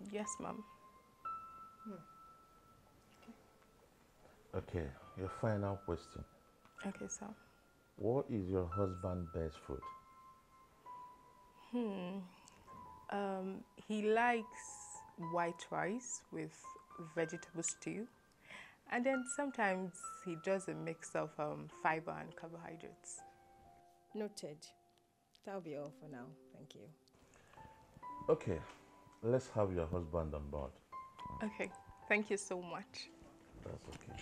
Yes, ma'am. Okay, your final question. Okay, sir. What is your husband's best food? He likes white rice with vegetable stew. And then sometimes he does a mix of fiber and carbohydrates. Noted. That'll be all for now. Thank you. Okay, let's have your husband on board. Okay, thank you so much. That's okay.